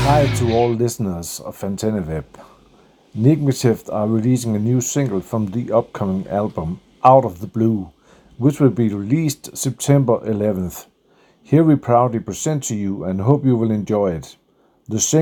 Hi to all listeners of AntennaWeb. Nigmative are releasing a new single from the upcoming album Out of the Blue, which will be released September 11th. Here we proudly present to you and hope you will enjoy it. The single